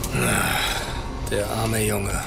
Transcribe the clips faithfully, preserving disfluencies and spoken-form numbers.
Der arme Junge.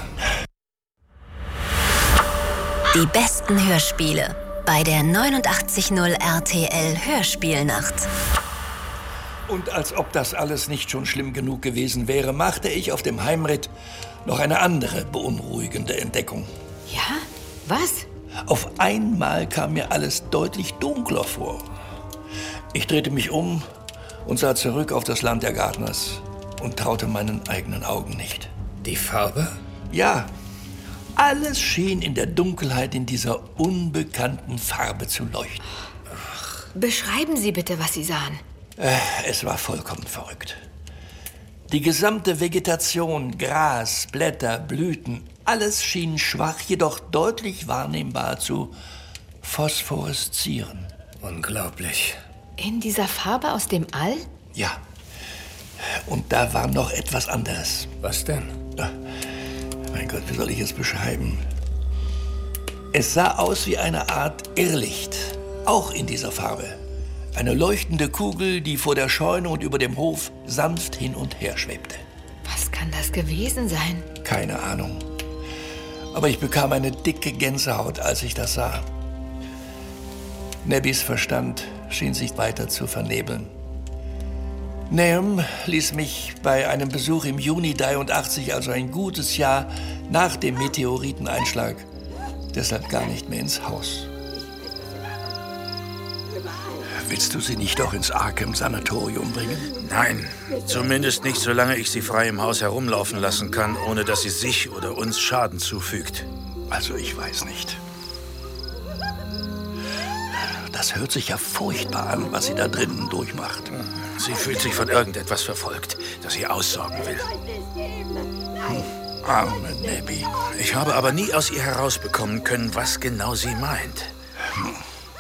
Die besten Hörspiele bei der neunundachtzig Komma null R T L Hörspielnacht. Und als ob das alles nicht schon schlimm genug gewesen wäre, machte ich auf dem Heimritt noch eine andere beunruhigende Entdeckung. Ja? Was? Auf einmal kam mir alles deutlich dunkler vor. Ich drehte mich um und sah zurück auf das Land der Gardners und traute meinen eigenen Augen nicht. Die Farbe? Ja, alles schien in der Dunkelheit in dieser unbekannten Farbe zu leuchten. Ach. Beschreiben Sie bitte, was Sie sahen. Äh, es war vollkommen verrückt. Die gesamte Vegetation, Gras, Blätter, Blüten, alles schien schwach, jedoch deutlich wahrnehmbar zu phosphoreszieren. Unglaublich. In dieser Farbe aus dem All? Ja. Und da war noch etwas anderes. Was denn? Ach, mein Gott, wie soll ich es beschreiben? Es sah aus wie eine Art Irrlicht, auch in dieser Farbe. Eine leuchtende Kugel, die vor der Scheune und über dem Hof sanft hin und her schwebte. Was kann das gewesen sein? Keine Ahnung. Aber ich bekam eine dicke Gänsehaut, als ich das sah. Nebbys Verstand schien sich weiter zu vernebeln. Nahum ließ mich bei einem Besuch im Juni dreiundachtzig, also ein gutes Jahr nach dem Meteoriteneinschlag, deshalb gar nicht mehr ins Haus. Willst du sie nicht doch ins Arkham-Sanatorium bringen? Nein, zumindest nicht, solange ich sie frei im Haus herumlaufen lassen kann, ohne dass sie sich oder uns Schaden zufügt. Also ich weiß nicht. Das hört sich ja furchtbar an, was sie da drinnen durchmacht. Sie fühlt sich von irgendetwas verfolgt, das sie aussaugen will. Hm, arme Nabby. Ich habe aber nie aus ihr herausbekommen können, was genau sie meint. Hm.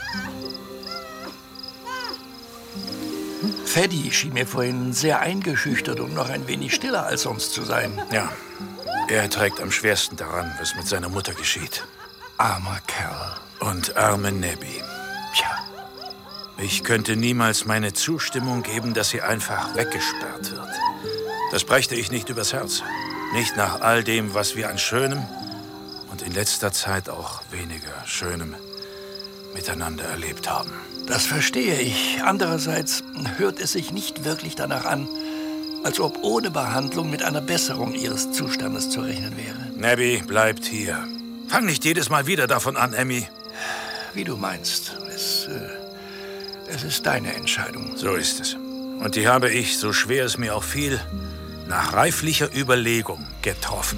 Freddy schien mir vorhin sehr eingeschüchtert und noch ein wenig stiller als sonst zu sein. Ja, er trägt am schwersten daran, was mit seiner Mutter geschieht. Armer Kerl. Und arme Nabby. Tja. Ich könnte niemals meine Zustimmung geben, dass sie einfach weggesperrt wird. Das brächte ich nicht übers Herz. Nicht nach all dem, was wir an Schönem und in letzter Zeit auch weniger Schönem miteinander erlebt haben. Das verstehe ich. Andererseits hört es sich nicht wirklich danach an, als ob ohne Behandlung mit einer Besserung ihres Zustandes zu rechnen wäre. Nabby bleibt hier. Fang nicht jedes Mal wieder davon an, Emmy. Wie du meinst. Es, äh, es ist deine Entscheidung. So ist es. Und die habe ich, so schwer es mir auch fiel, nach reiflicher Überlegung getroffen.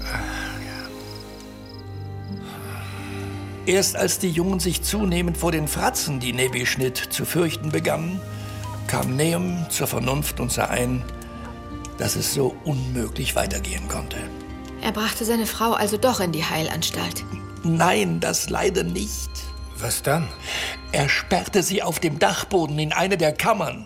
Erst als die Jungen sich zunehmend vor den Fratzen, die Nabby schnitt, zu fürchten begannen, kam Nahum zur Vernunft und sah ein, dass es so unmöglich weitergehen konnte. Er brachte seine Frau also doch in die Heilanstalt. Nein, das leider nicht. Was dann? Er sperrte sie auf dem Dachboden in eine der Kammern.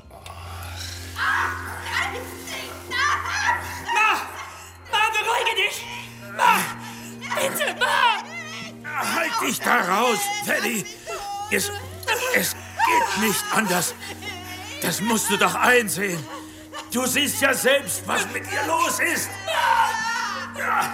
Ma! Ma, beruhige dich! Ma! Bitte, Ma! Halt dich da raus, Teddy! Es, es geht nicht anders. Das musst du doch einsehen. Du siehst ja selbst, was mit ihr los ist. Ja.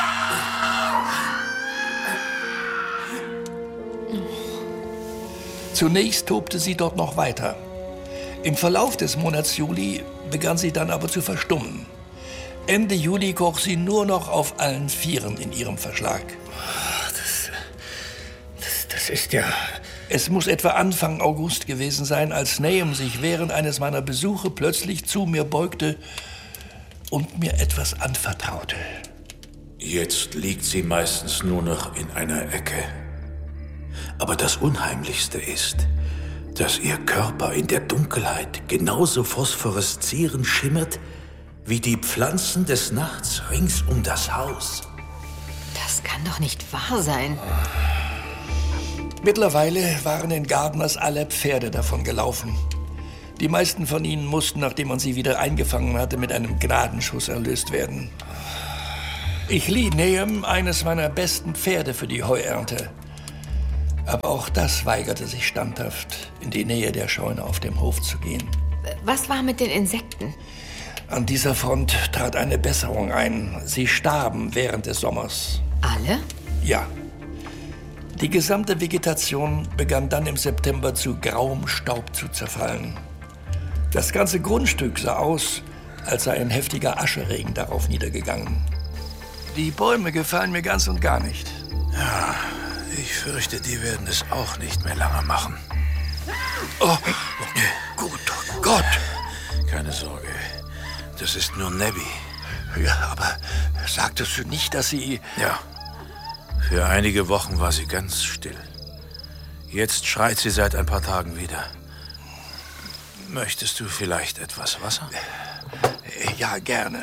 Zunächst tobte sie dort noch weiter. Im Verlauf des Monats Juli begann sie dann aber zu verstummen. Ende Juli kroch sie nur noch auf allen Vieren in ihrem Verschlag. Das, das, das ist ja... Es muss etwa Anfang August gewesen sein, als Nahum sich während eines meiner Besuche plötzlich zu mir beugte und mir etwas anvertraute. Jetzt liegt sie meistens nur noch in einer Ecke. Aber das Unheimlichste ist, dass ihr Körper in der Dunkelheit genauso phosphoreszierend schimmert wie die Pflanzen des Nachts rings um das Haus. Das kann doch nicht wahr sein. Mittlerweile waren in Gardners alle Pferde davon gelaufen. Die meisten von ihnen mussten, nachdem man sie wieder eingefangen hatte, mit einem Gnadenschuss erlöst werden. Ich lieh Nahum eines meiner besten Pferde für die Heuernte. Aber auch das weigerte sich standhaft, in die Nähe der Scheune auf dem Hof zu gehen. Was war mit den Insekten? An dieser Front trat eine Besserung ein. Sie starben während des Sommers. Alle? Ja. Die gesamte Vegetation begann dann im September zu grauem Staub zu zerfallen. Das ganze Grundstück sah aus, als sei ein heftiger Ascheregen darauf niedergegangen. Die Bäume gefallen mir ganz und gar nicht. Ja, ich fürchte, die werden es auch nicht mehr lange machen. Oh, gut, oh Gott. Keine Sorge, das ist nur Nebby. Ja, aber sagtest du nicht, dass sie... Ja, für einige Wochen war sie ganz still. Jetzt schreit sie seit ein paar Tagen wieder. Möchtest du vielleicht etwas Wasser? Ja, gerne.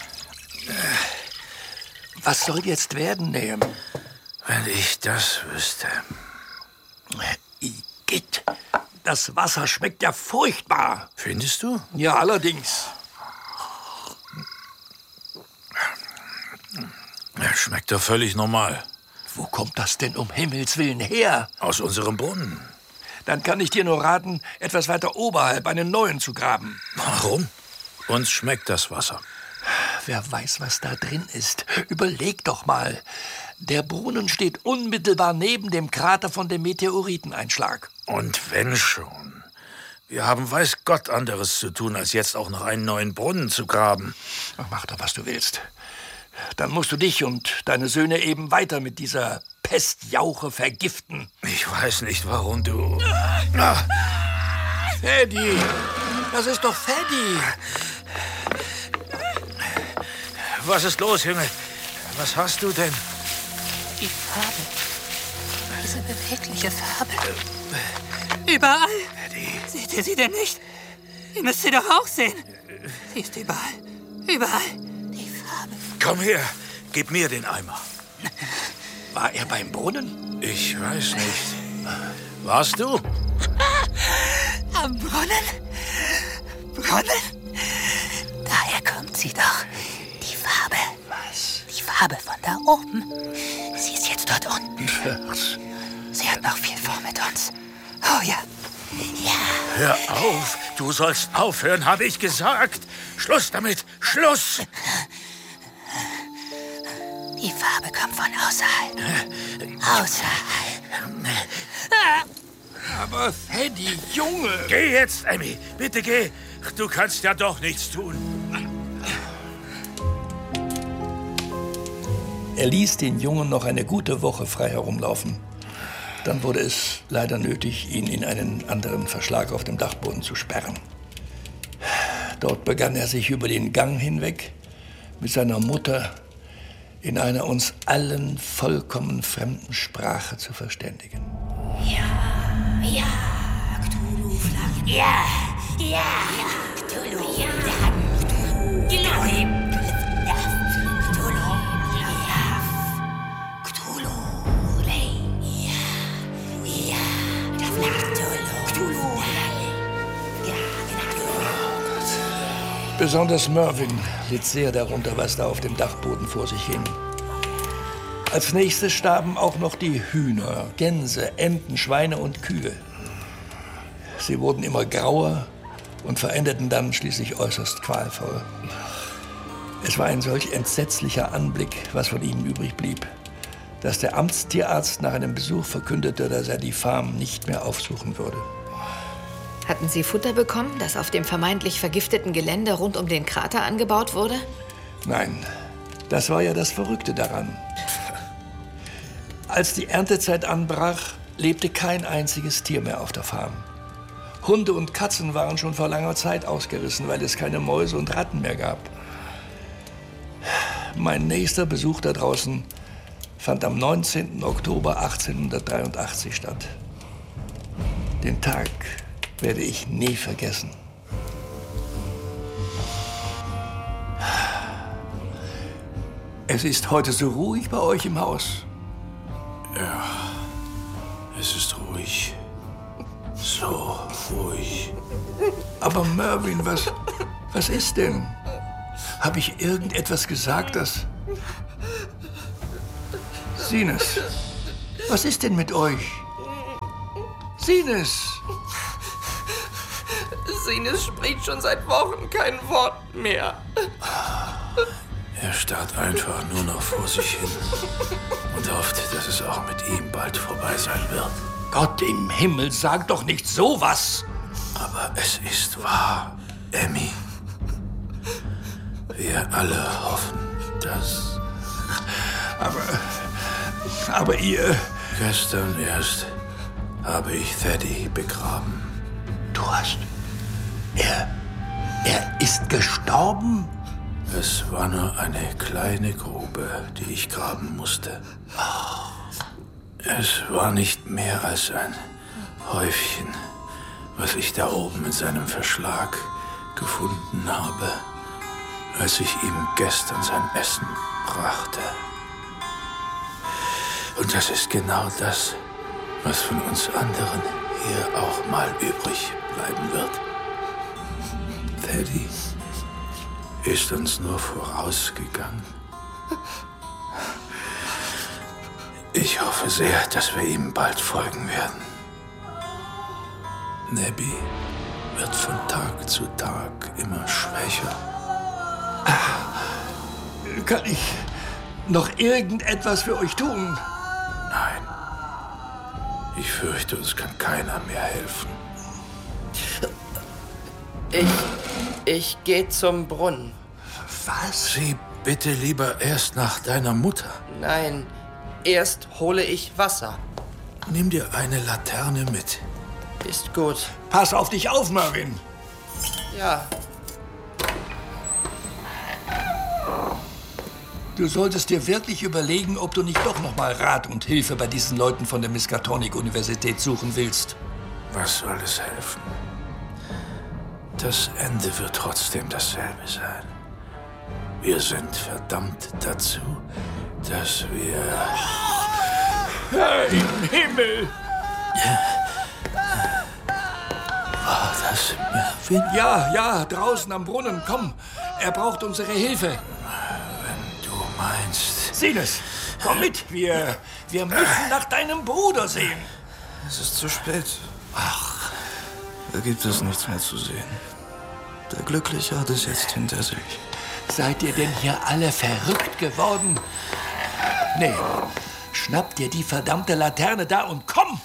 Was soll jetzt werden, Nahum? Wenn ich das wüsste. Igitt, das Wasser schmeckt ja furchtbar. Findest du? Ja, allerdings. Ja, schmeckt doch völlig normal. Wo kommt das denn um Himmels Willen her? Aus unserem Brunnen. Dann kann ich dir nur raten, etwas weiter oberhalb einen neuen zu graben. Warum? Uns schmeckt das Wasser. Wer weiß, was da drin ist. Überleg doch mal. Der Brunnen steht unmittelbar neben dem Krater von dem Meteoriteneinschlag. Und wenn schon. Wir haben weiß Gott anderes zu tun, als jetzt auch noch einen neuen Brunnen zu graben. Ach, mach doch, was du willst. Dann musst du dich und deine Söhne eben weiter mit dieser Pestjauche vergiften. Ich weiß nicht, warum du... Ah. Freddy! Das ist doch Freddy! Was ist los, Junge? Was hast du denn? Die Farbe. Diese bewegliche Farbe. Überall. Freddy. Seht ihr sie denn nicht? Ihr müsst sie doch auch sehen. Sie ist überall. Überall. Die Farbe. Komm her, gib mir den Eimer. War er beim Brunnen? Ich weiß nicht. Warst du? Am Brunnen? Brunnen? Daher kommt sie doch. Die Farbe. Was? Die Farbe von da oben. Sie ist jetzt dort unten. Sie hat noch viel vor mit uns. Oh ja. Ja. Hör auf! Du sollst aufhören, habe ich gesagt. Schluss damit! Schluss! Die Farbe kommt von außerhalb. Außerhalb. Aber Freddy, Junge! Geh jetzt, Emmy. Bitte geh. Du kannst ja doch nichts tun. Er ließ den Jungen noch eine gute Woche frei herumlaufen. Dann wurde es leider nötig, ihn in einen anderen Verschlag auf dem Dachboden zu sperren. Dort begann er sich über den Gang hinweg mit seiner Mutter in einer uns allen vollkommen fremden Sprache zu verständigen. Ja, ja, Cthulhu, ja, ja, Cthulhu, ja, Cthulhu, Cthulhu, Besonders Mervyn litt sehr darunter, was da auf dem Dachboden vor sich ging. Als nächstes starben auch noch die Hühner, Gänse, Enten, Schweine und Kühe. Sie wurden immer grauer und verendeten dann schließlich äußerst qualvoll. Es war ein solch entsetzlicher Anblick, was von ihnen übrig blieb, dass der Amtstierarzt nach einem Besuch verkündete, dass er die Farm nicht mehr aufsuchen würde. Hatten Sie Futter bekommen, das auf dem vermeintlich vergifteten Gelände rund um den Krater angebaut wurde? Nein, das war ja das Verrückte daran. Als die Erntezeit anbrach, lebte kein einziges Tier mehr auf der Farm. Hunde und Katzen waren schon vor langer Zeit ausgerissen, weil es keine Mäuse und Ratten mehr gab. Mein nächster Besuch da draußen fand am neunzehnten Oktober achtzehnhundertdreiundachtzig statt. Den Tag werde ich nie vergessen. Es ist heute so ruhig bei euch im Haus. Ja, es ist ruhig. So ruhig. Aber Mervyn, was, was ist denn? Habe ich irgendetwas gesagt, das... Sines, was ist denn mit euch? Sines! Sinis spricht schon seit Wochen kein Wort mehr. Er starrt einfach nur noch vor sich hin und hofft, dass es auch mit ihm bald vorbei sein wird. Gott im Himmel, sag doch nicht sowas! Aber es ist wahr, Emmy. Wir alle hoffen, dass... Aber... Aber ihr... Gestern erst habe ich Thaddy begraben. Du hast... Er... Er ist gestorben? Es war nur eine kleine Grube, die ich graben musste. Es war nicht mehr als ein Häufchen, was ich da oben in seinem Verschlag gefunden habe, als ich ihm gestern sein Essen brachte. Und das ist genau das, was von uns anderen hier auch mal übrig bleiben wird. Thaddy ist uns nur vorausgegangen. Ich hoffe sehr, dass wir ihm bald folgen werden. Nebby wird von Tag zu Tag immer schwächer. Kann ich noch irgendetwas für euch tun? Nein. Ich fürchte, uns kann keiner mehr helfen. Ich... Ich gehe zum Brunnen. Was? Sieh bitte lieber erst nach deiner Mutter. Nein, erst hole ich Wasser. Nimm dir eine Laterne mit. Ist gut. Pass auf dich auf, Mervyn. Ja. Du solltest dir wirklich überlegen, ob du nicht doch noch mal Rat und Hilfe bei diesen Leuten von der Miskatonic-Universität suchen willst. Was soll es helfen? Das Ende wird trotzdem dasselbe sein. Wir sind verdammt dazu, dass wir... Herr im Himmel! War das Mervyn? Ja, ja, draußen am Brunnen. Komm, er braucht unsere Hilfe. Wenn du meinst... Sinis, komm mit. Wir, wir müssen nach deinem Bruder sehen. Es ist zu spät. Ach. Da gibt es nichts mehr zu sehen. Der Glückliche hat es jetzt hinter sich. Seid ihr denn hier alle verrückt geworden? Nee, schnapp dir die verdammte Laterne da und komm!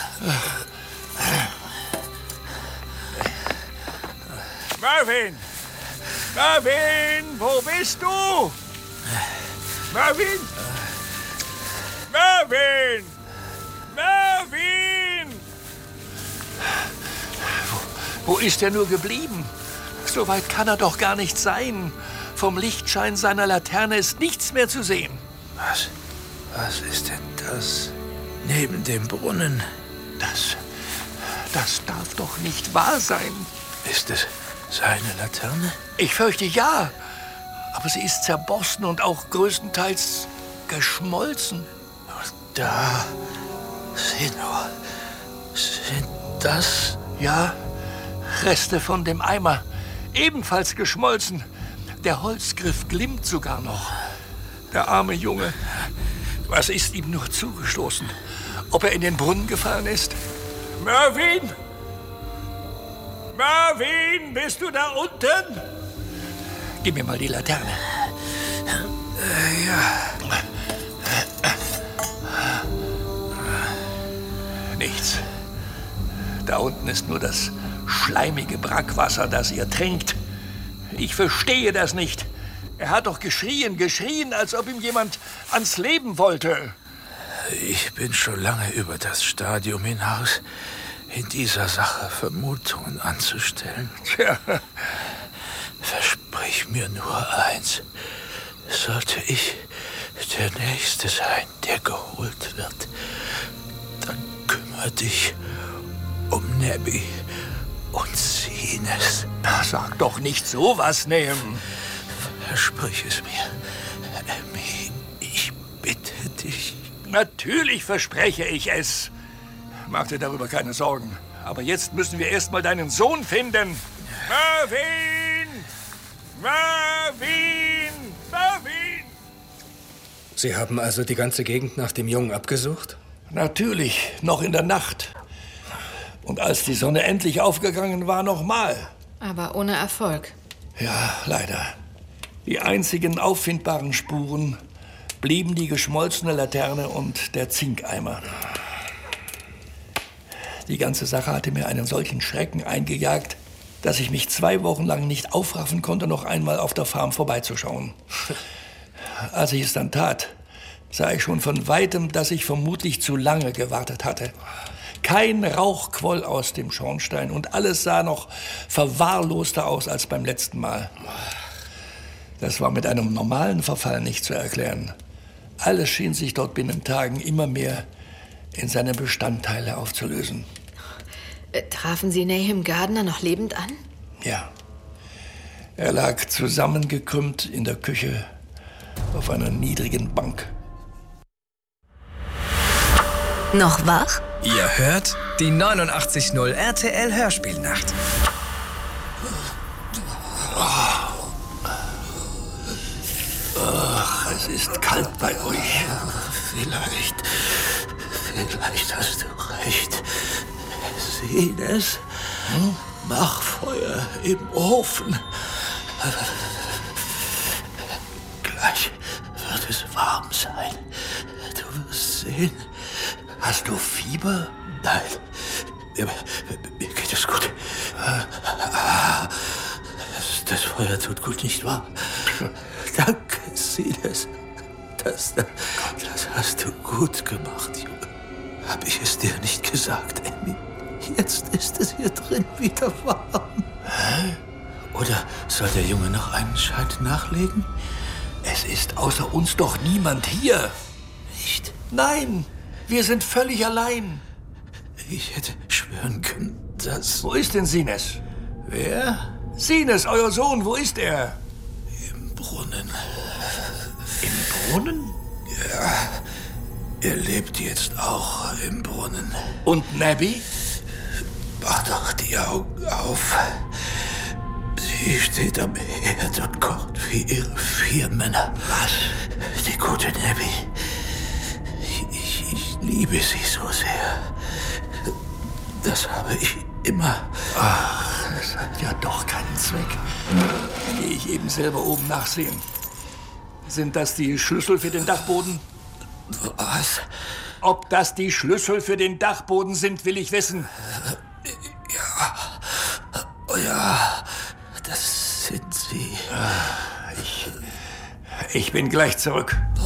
Mervyn! Mervyn, wo bist du? Mervyn! Mervyn! Mervyn! Wo, wo ist er nur geblieben? So weit kann er doch gar nicht sein. Vom Lichtschein seiner Laterne ist nichts mehr zu sehen. Was? Was ist denn das? Neben dem Brunnen? Das... Das darf doch nicht wahr sein. Ist es seine Laterne? Ich fürchte ja. Aber sie ist zerborsten und auch größtenteils geschmolzen. Und da... Sieh nur. Sind das... Ja, Reste von dem Eimer. Ebenfalls geschmolzen. Der Holzgriff glimmt sogar noch. Der arme Junge. Was ist ihm nur zugestoßen? Ob er in den Brunnen gefallen ist? Mervyn! Mervyn, bist du da unten? Gib mir mal die Laterne. Äh, ja. Nichts. Da unten ist nur das schleimige Brackwasser, das ihr trinkt. Ich verstehe das nicht. Er hat doch geschrien, geschrien, als ob ihm jemand ans Leben wollte. Ich bin schon lange über das Stadium hinaus, in dieser Sache Vermutungen anzustellen. Tja. Versprich mir nur eins. Sollte ich der Nächste sein, der geholt wird, dann kümmere dich um Nebby und Sinis. Sag doch nicht sowas, Nahum. Versprich es mir, Emmy. Ich bitte dich. Natürlich verspreche ich es. Mach dir darüber keine Sorgen. Aber jetzt müssen wir erst mal deinen Sohn finden. Mervyn! Mervyn! Mervyn! Sie haben also die ganze Gegend nach dem Jungen abgesucht? Natürlich, noch in der Nacht. Und als die Sonne endlich aufgegangen war, nochmal. Aber ohne Erfolg. Ja, leider. Die einzigen auffindbaren Spuren blieben die geschmolzene Laterne und der Zinkeimer. Die ganze Sache hatte mir einen solchen Schrecken eingejagt, dass ich mich zwei Wochen lang nicht aufraffen konnte, noch einmal auf der Farm vorbeizuschauen. Als ich es dann tat, sah ich schon von Weitem, dass ich vermutlich zu lange gewartet hatte. Kein Rauch quoll aus dem Schornstein und alles sah noch verwahrloster aus als beim letzten Mal. Das war mit einem normalen Verfall nicht zu erklären. Alles schien sich dort binnen Tagen immer mehr in seine Bestandteile aufzulösen. Äh, trafen Sie Nahum Gardner noch lebend an? Ja. Er lag zusammengekrümmt in der Küche auf einer niedrigen Bank. Noch wach? Ihr hört die neunundachtzig Komma null R T L Hörspielnacht. Ach, es ist kalt bei euch. Vielleicht, vielleicht hast du recht. Sieh es. Hm? Mach Feuer im Ofen. Gleich wird es warm sein. Du wirst sehen. Hast du Fieber? Nein, mir, mir geht es gut. Das, das Feuer tut gut, nicht wahr? Danke, Silas. Das, das hast du gut gemacht, Junge. Hab ich es dir nicht gesagt, Emmy? Jetzt ist es hier drin wieder warm. Hä? Oder soll der Junge noch einen Scheit nachlegen? Es ist außer uns doch niemand hier. Nicht? Nein, wir sind völlig allein. Ich hätte schwören können, dass... Wo ist denn Sines? Wer? Sines, euer Sohn, wo ist er? Im Brunnen. Im Brunnen? Ja, er lebt jetzt auch im Brunnen. Und Nabby? Mach doch die Augen auf. Sie steht am Herd und kocht wie ihre vier Männer. Was? Die gute Nabby. Ich, ich, ich liebe sie so sehr. Das habe ich immer. Ach, das hat ja doch keinen Zweck. Gehe ich eben selber oben nachsehen. Sind das die Schlüssel für den Dachboden? Was? Ob das die Schlüssel für den Dachboden sind, will ich wissen. Ja. Oh ja, das sind sie. Ich, ich bin gleich zurück.